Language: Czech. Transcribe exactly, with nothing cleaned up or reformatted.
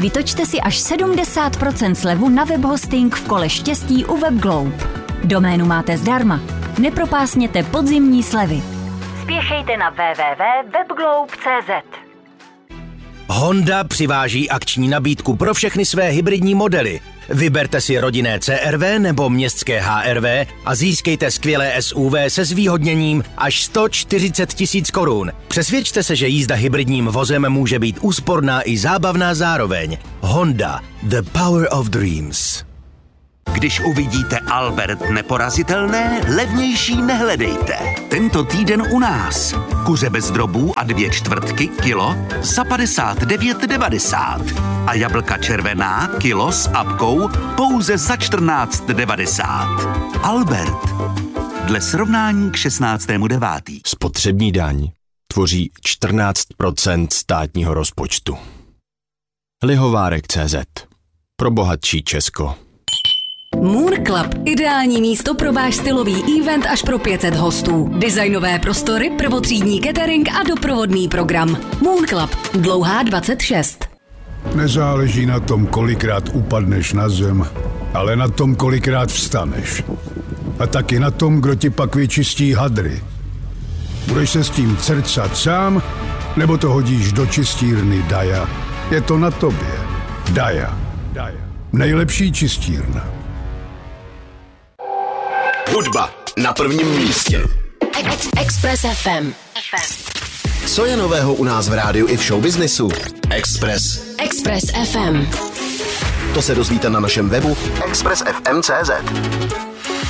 Vytočte si až sedmdesát procent slevu na webhosting v kole štěstí u WebGlobe. Doménu máte zdarma. Nepropásněte podzimní slevy. Spěchejte na w w w tečka webglobe tečka c z. Honda přiváží akční nabídku pro všechny své hybridní modely. Vyberte si rodinné C R V nebo městské H R V a získejte skvělé S U V se zvýhodněním až sto čtyřicet tisíc korun. Přesvědčte se, že jízda hybridním vozem může být úsporná i zábavná zároveň. Honda. The power of dreams. Když uvidíte Albert neporazitelné, levnější nehledejte. Tento týden u nás. Kuře bez drobů a dvě čtvrtky kilo za padesát devět devadesát. A jablka červená kilo s apkou pouze za čtrnáct devadesát. Albert. Dle srovnání k šestnáctému devátého Spotřební daň tvoří čtrnáct procent státního rozpočtu. Lihovárek tečka cé zet. Pro bohatší Česko. Moon Club. Ideální místo pro váš stylový event až pro pět set hostů. Designové prostory, prvotřídní catering a doprovodný program. Moon Club. Dlouhá dvacet šest. Nezáleží na tom, kolikrát upadneš na zem, ale na tom, kolikrát vstaneš. A taky na tom, kdo ti pak vyčistí hadry. Budeš se s tím crcat sám, nebo to hodíš do čistírny Daja? Je to na tobě. Daja. Daja. Nejlepší čistírna. Hudba na prvním místě. Express F M. Co je nového u nás v rádiu i v showbiznisu? Express. Express F M. To se dozvíte na našem webu express f m tečka cé zet.